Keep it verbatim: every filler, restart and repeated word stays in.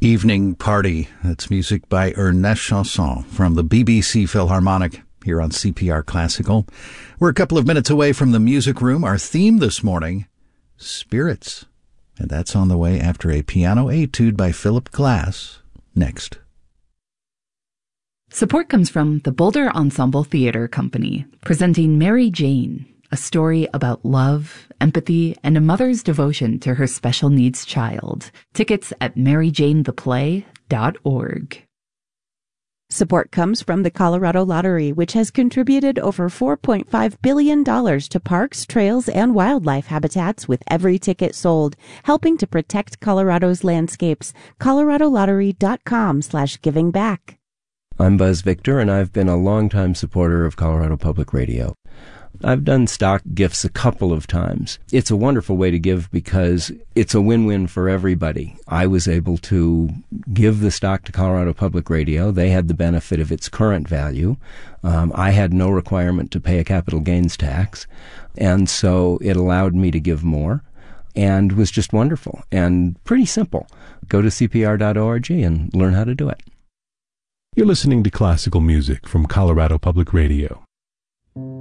Evening Party. That's music by Ernest Chausson from the B B C Philharmonic here on C P R Classical. We're a couple of minutes away from the music room. Our theme this morning, spirits. And that's on the way after a piano etude by Philip Glass. Next. Support comes from the Boulder Ensemble Theater Company, presenting Mary Jane, a story about love, empathy, and a mother's devotion to her special needs child. Tickets at mary jane the play dot org. Support comes from the Colorado Lottery, which has contributed over four point five billion dollars to parks, trails, and wildlife habitats with every ticket sold, helping to protect Colorado's landscapes. colorado lottery dot com slash giving back. I'm Buzz Victor, and I've been a longtime supporter of Colorado Public Radio. I've done stock gifts a couple of times. It's a wonderful way to give because it's a win-win for everybody. I was able to give the stock to Colorado Public Radio. They had the benefit of its current value. Um, I had no requirement to pay a capital gains tax, and so it allowed me to give more and was just wonderful and pretty simple. Go to c p r dot org and learn how to do it. You're listening to classical music from Colorado Public Radio.